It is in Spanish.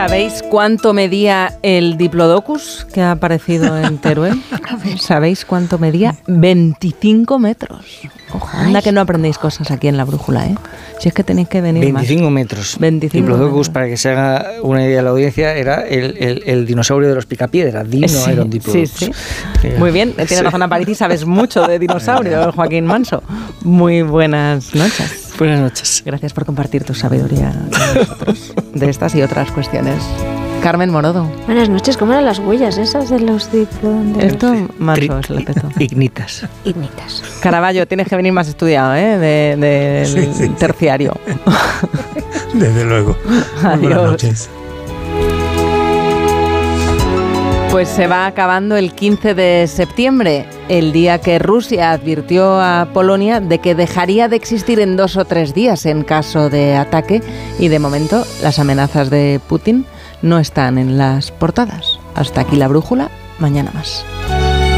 ¿Sabéis cuánto medía el Diplodocus que ha aparecido en Teruel? ¿Sabéis cuánto medía? 25 metros. Ojo, anda que no aprendéis cosas aquí en La Brújula, ¿eh? Si es que tenéis que venir 25 más. metros. 25 Diplodocus, metros. para que se haga una idea de la audiencia, era el dinosaurio de los picapiedras. Dino era un Diplodocus. Sí. Muy bien, tienes razón, Aparici, sabes mucho de dinosaurio, Joaquín Manso. Muy buenas noches. Buenas noches. Gracias por compartir tu sabiduría con nosotros de estas y otras cuestiones. Carmen Morodo. Buenas noches, ¿cómo eran las huellas esas de los diplomas? Esto Manso es el peto. Ignitas. Ignitas. Caraballo, tienes que venir más estudiado, ¿eh? Del terciario. Desde luego. Muy buenas Adiós. noches. Pues se va acabando el 15 de septiembre, el día que Rusia advirtió a Polonia de que dejaría de existir en 2 o 3 días en caso de ataque, y de momento las amenazas de Putin no están en las portadas. Hasta aquí La Brújula, mañana más.